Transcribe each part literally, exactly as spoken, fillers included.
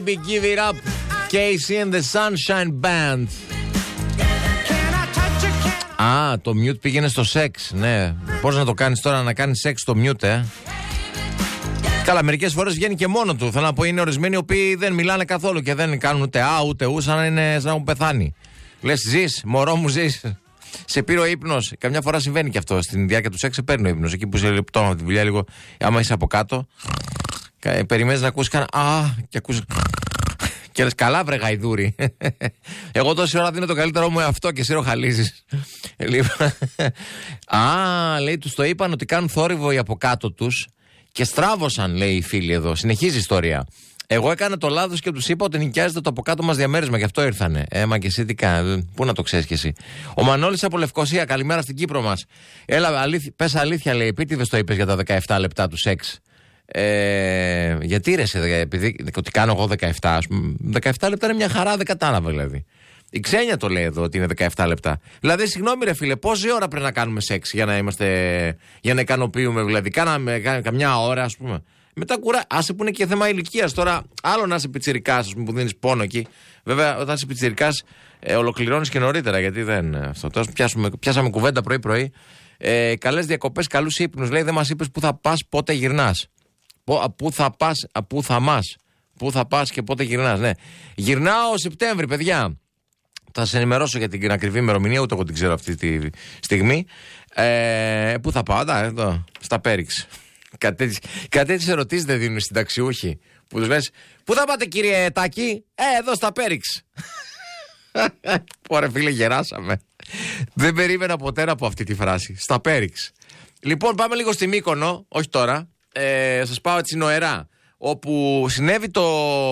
Give it up, Casey and the Sunshine Band. Α, το mute πήγαινε στο σεξ, ναι. Πώς να το κάνεις τώρα, να κάνεις σεξ στο mute, ε? Καλά, μερικές φορές βγαίνει και μόνο του. Θέλω να πω, είναι ορισμένοι οι οποίοι δεν μιλάνε καθόλου και δεν κάνουν ούτε α ούτε ου, σαν να είναι σαν να έχουν πεθάνει. Λες, ζεις, μωρό μου, ζεις. Σε πήρε ο ύπνος. Καμιά φορά συμβαίνει και αυτό. Στην διάρκεια του σεξ σε παίρνει ο ύπνος. Εκεί που σε λεπτό από τη δουλειά, λίγο, άμα είσαι από κάτω, περιμένεις να ακούσεις κανένα α και ακούς. Και λες, καλά βρε γαϊδούρι. Εγώ τόση ώρα δίνω το καλύτερό μου εαυτό και εσύ ροχαλίζεις. Α, λέει, τους το είπαν ότι κάνουν θόρυβο οι από κάτω τους και στράβωσαν, λέει η φίλη εδώ. Συνεχίζει η ιστορία. Εγώ έκανα το λάθος και τους είπα ότι νοικιάζεται το από κάτω μας διαμέρισμα, γι' αυτό ήρθανε. Ε, μα και εσύ τι κάνεις, πού να το ξέρεις κι εσύ. Ο Μανώλης από Λευκοσία, καλημέρα στην Κύπρο μας. Έλα, αλήθη, πες αλήθεια, λέει, επίτηδες το είπες για τα δεκαεπτά λεπτά του σεξ. Ε, γιατί ρε, επειδή ότι κάνω εγώ δεκαεπτά, ας πούμε, δεκαεπτά λεπτά είναι μια χαρά, δεν κατάλαβα δηλαδή. Η Ξένια το λέει εδώ ότι είναι δεκαεπτά λεπτά. Δηλαδή, συγγνώμη ρε φίλε, πόση ώρα πρέπει να κάνουμε σεξ για να είμαστε, για να ικανοποιούμε, δηλαδή. Κάναμε καμιά ώρα, ας πούμε. Μετά κουρά, άσε που είναι και θέμα ηλικίας. Τώρα, άλλο να είσαι πιτσιρικάς, ας πούμε, που δίνεις πόνο εκεί. Βέβαια, όταν είσαι πιτσιρικάς, ε, ολοκληρώνεις και νωρίτερα, γιατί δεν. Αυτό. Τώρα πιάσουμε, πιάσαμε κουβέντα πρωί-πρωί. Ε, καλές διακοπές, καλούς ύπνους. Λέει, δεν μας είπες πού θα πας, πότε γυρνάς. Πού θα πας, πού θα μας. Πού θα πας και πότε γυρνάς, ναι. Γυρνάω Σεπτέμβρη, παιδιά. Θα σας ενημερώσω για την ακριβή ημερομηνία, ούτε εγώ την ξέρω αυτή τη στιγμή. Ε, πού θα πάω, εδώ, στα Πέριξ. Κάτι τέτοιες ερωτήσεις δεν δίνουν στην ταξιούχη. Που τους λες, πού θα πάτε κύριε Τάκη, ε, εδώ στα Πέριξ. Ωραία φίλε, γεράσαμε. Δεν περίμενα ποτέ από αυτή τη φράση. Στα Πέριξ. Λοιπόν, πάμε λίγο στη Μύκονο, όχι τώρα. Ε, σας πάω έτσι νοερά. Όπου συνέβη το,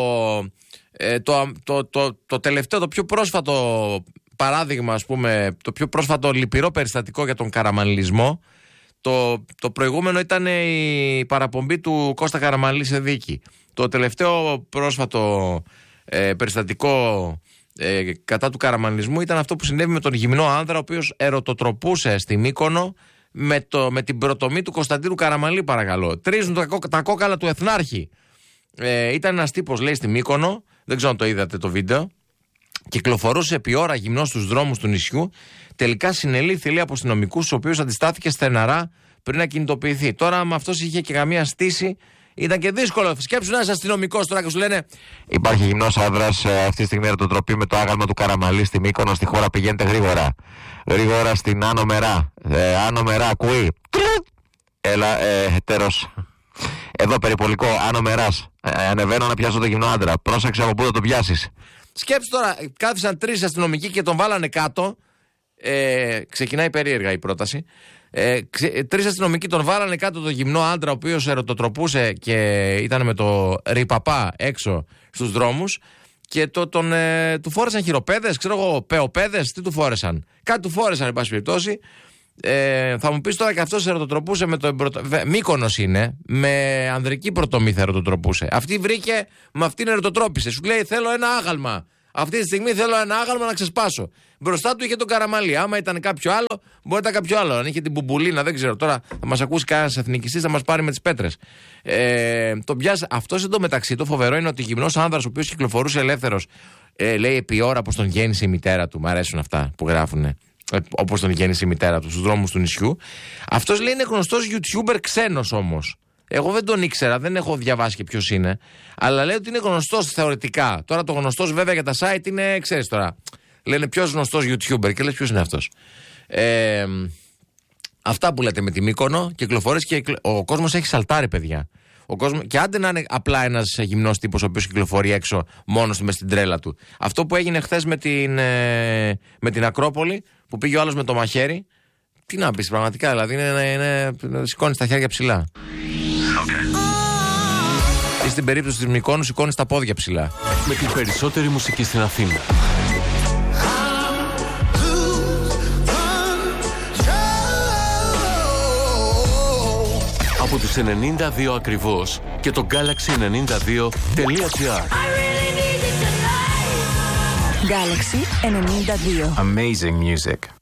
ε, το, το, το, το τελευταίο, το πιο πρόσφατο παράδειγμα, ας πούμε, το πιο πρόσφατο λυπηρό περιστατικό για τον καραμανλισμό. Το, το προηγούμενο ήταν η παραπομπή του Κώστα Καραμανλή σε δίκη. Το τελευταίο πρόσφατο ε, περιστατικό ε, κατά του καραμανλισμού ήταν αυτό που συνέβη με τον γυμνό άνδρα, ο οποίος ερωτοτροπούσε στη Μύκονο με, το, με την προτομή του Κωνσταντίνου Καραμανλή, παρακαλώ. Τρίζουν τα, τα κόκαλα του Εθνάρχη. Ε, ήταν ένας τύπος, λέει, στη Μύκονο, δεν ξέρω αν το είδατε το βίντεο. Κυκλοφορούσε επί ώρα γυμνός στους δρόμους του νησιού. Τελικά συνελήφθη, λέει, από αστυνομικούς, στους οποίους αντιστάθηκε στεναρά πριν να κινητοποιηθεί. Τώρα, άμα αυτός είχε και καμία στήση, ήταν και δύσκολο. Σκέψου να είσαι αστυνομικός τώρα και σου λένε: υπάρχει γυμνός άνδρας ε, αυτή τη στιγμή ερωτοτροπή με το άγαλμα του Καραμανλή στη Μύκονο, στη χώρα. Πηγαίνετε γρήγορα. Γρήγορα στην Άνω Μερά. Ε, Άνω Μερά, ακούει. Έλα, ε, τέρος. Εδώ περιπολικό, Άνω Μεράς. Ε, ανεβαίνω να πιάσω το γυμνό άνδρα. Πρόσεξε από πού θα το πιάσεις. Σκέψου τώρα, κάθισαν τρεις αστυνομικοί και τον βάλανε κάτω. Ε, ξεκινάει περίεργα η πρόταση. Ε, ξε, τρεις αστυνομικοί τον βάλανε κάτω το γυμνό άντρα, ο οποίος ερωτοτροπούσε και ήταν με το ρηπαπά έξω στους δρόμους. Και το, τον, ε, του φόρεσαν χειροπέδες, ξέρω εγώ, πεοπέδες, τι του φόρεσαν. Κάτι του φόρεσαν, εν πάση περιπτώσει. Ε, θα μου πεις τώρα και αυτός ερωτοτροπούσε με το. Μύκονος είναι, με ανδρική πρωτομή θα ερωτοτροπούσε. Αυτή βρήκε, με αυτήν ερωτοτρόπησε. Σου λέει: θέλω ένα άγαλμα. Αυτή τη στιγμή θέλω ένα άγαλμα να ξεσπάσω. Μπροστά του είχε τον Καραμανλή. Άμα ήταν κάποιο άλλο, μπορεί να ήταν κάποιο άλλο. Αν είχε την Μπουμπουλίνα, δεν ξέρω. Τώρα θα μας ακούσει κανένας εθνικιστής, θα μας πάρει με τις πέτρες. Ε, τον πιάσει. Αυτός εντωμεταξύ, το φοβερό είναι ότι γυμνός άνδρας, ο οποίος κυκλοφορούσε ελεύθερος, ε, λέει επί ώρα πως τον γέννησε η μητέρα του. Μ' αρέσουν αυτά που γράφουνε. Όπως τον γέννησε η μητέρα του στους δρόμους του νησιού. Αυτός, λέει, είναι γνωστός YouTuber ξένος όμως. Εγώ δεν τον ήξερα, δεν έχω διαβάσει και ποιος είναι. Αλλά λέει ότι είναι γνωστός θεωρητικά. Τώρα το γνωστός βέβαια για τα site είναι, ξέρεις τώρα. Λένε ποιος γνωστός YouTuber και λες ποιος είναι αυτός. Ε, αυτά που λέτε με τη Μύκονο, κυκλοφορείς και ο κόσμος έχει σαλτάρει, παιδιά. Ο κόσμος, και άντε να είναι απλά ένας γυμνός τύπος ο οποίος κυκλοφορεί έξω μόνος του μες στην τρέλα του. Αυτό που έγινε χθες με την, ε, με την Ακρόπολη, που πήγε ο άλλος με το μαχαίρι. Τι να πεις πραγματικά, δηλαδή είναι, είναι, είναι, σηκώνεις τα χέρια ψηλά. Okay. Ή στην περίπτωση της Μυκόνου σηκώνεις τα πόδια ψηλά. Με την περισσότερη μουσική στην Αθήνα. Από τους ενενήντα δύο ακριβώς και το Galaxy ενενήντα δύο τελεία gr. Galaxy ενενήντα δύο. Amazing music.